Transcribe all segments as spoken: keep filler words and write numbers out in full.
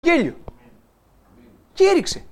Ευαγγέλιο. Κήρυξε.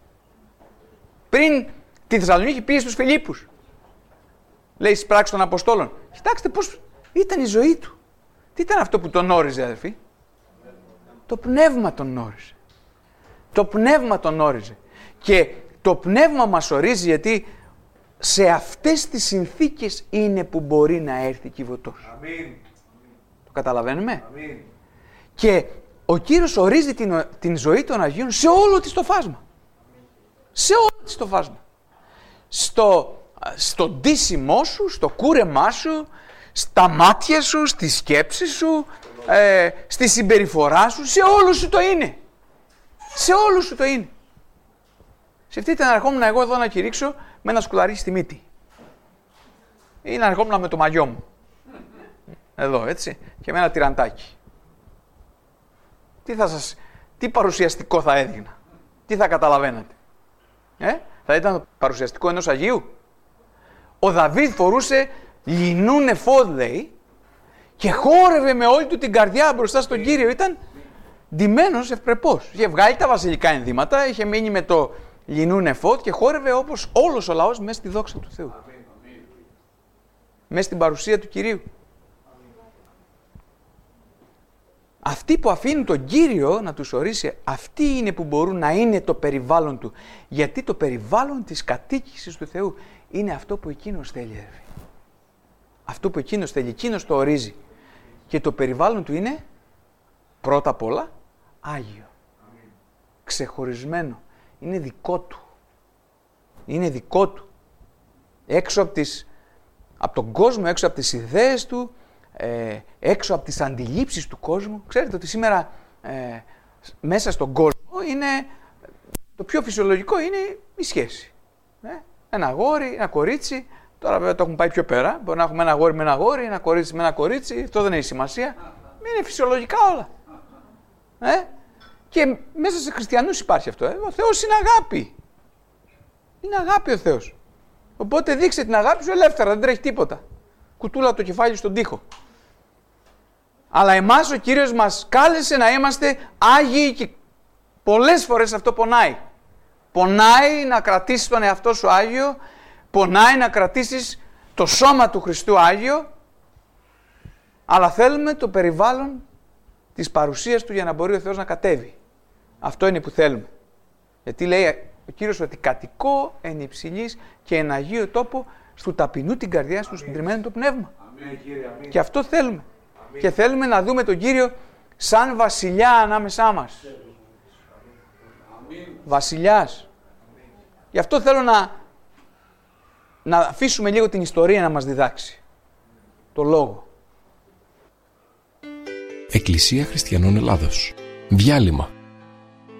Πριν τη Θεσσαλονίκη πήγε στους Φιλίππους. Λέει στις πράξεις των Αποστόλων. Κοιτάξτε πώς ήταν η ζωή του. Τι ήταν αυτό που τον όριζε, αδερφοί? Το πνεύμα τον όριζε. Το πνεύμα τον όριζε. Και το πνεύμα μας ορίζει γιατί σε αυτές τις συνθήκες είναι που μπορεί να έρθει κυβωτός. Αμήν. Το καταλαβαίνουμε? Αμήν. Και ο Κύριος ορίζει την, την ζωή των Αγίων σε όλο της το φάσμα. Σε όλο της το φάσμα. Στο, στο ντύσιμό σου, στο κούρεμά σου, στα μάτια σου, στη σκέψη σου, ε, στη συμπεριφορά σου, σε όλους σου το είναι. Σε όλους σου το είναι. Σκεφτείτε να ερχόμουν εγώ εδώ να κηρύξω με ένα σκουλαρί στη μύτη. Ή να ερχόμουν με το μαγιό μου. Εδώ, έτσι. Και με ένα τυραντάκι. Τι θα σας, τι παρουσιαστικό θα έδειχνα. Τι θα καταλαβαίνατε. Ε, θα ήταν παρουσιαστικό ενός Αγίου. Ο Δαβίδ φορούσε λινούν εφόδ, λέει, και χόρευε με όλη του την καρδιά μπροστά στον Κύριο. Ήταν ντυμένος ευπρεπώς. Είχε βγάλει τα βασιλικά ενδύματα, είχε μείνει με το λινούν εφόδ και χόρευε όπως όλος ο λαός μέσα στη δόξα του Θεού. Μέσα στην παρουσία του Κυρίου. Αυτοί που αφήνουν τον Κύριο να τους ορίσει, αυτοί είναι που μπορούν να είναι το περιβάλλον του. Γιατί το περιβάλλον της κατοίκησης του Θεού είναι αυτό που εκείνος θέλει, αδερφοί. Αυτό που εκείνος θέλει, εκείνος το ορίζει. Και το περιβάλλον του είναι, πρώτα απ' όλα, Άγιο. Αμήν. Ξεχωρισμένο. Είναι δικό του. Είναι δικό του. Έξω από, τις, από τον κόσμο, έξω από τις ιδέες του, ε, έξω από τις αντιλήψεις του κόσμου. Ξέρετε ότι σήμερα ε, μέσα στον κόσμο είναι, το πιο φυσιολογικό είναι η σχέση. Ε, ένα αγόρι, ένα κορίτσι. Τώρα βέβαια το έχουν πάει πιο πέρα. Μπορεί να έχουμε ένα αγόρι με ένα αγόρι, ένα κορίτσι με ένα κορίτσι. Αυτό δεν έχει σημασία. Είναι φυσιολογικά όλα. Ε? Και μέσα σε χριστιανούς υπάρχει αυτό. Ε? Ο Θεός είναι αγάπη. Είναι αγάπη ο Θεός. Οπότε δείξε την αγάπη σου ελεύθερα, δεν τρέχει τίποτα. Κουτούλα το κεφάλι στον τοίχο. Αλλά εμάς ο Κύριος μας κάλεσε να είμαστε Άγιοι και πολλές φορές αυτό πονάει. Πονάει να κρατήσεις τον εαυτό σου Άγιο, πονάει να κρατήσεις το σώμα του Χριστού Άγιο, αλλά θέλουμε το περιβάλλον της παρουσίας Του για να μπορεί ο Θεός να κατέβει. Αυτό είναι που θέλουμε. Γιατί λέει ο Κύριος ότι κατοικώ εν υψηλής και εν αγίο τόπο στου ταπεινού την καρδιά σου, συντριμμένο το πνεύμα. Αμήν, Κύριε, αμήν. Και αυτό θέλουμε. Αμήν. Και θέλουμε να δούμε τον Κύριο σαν βασιλιά ανάμεσά μας. Αμήν. Βασιλιάς. Αμήν. Γι' αυτό θέλω να, να αφήσουμε λίγο την ιστορία να μας διδάξει. Το λόγο. Εκκλησία Χριστιανών Ελλάδος. Διάλειμμα.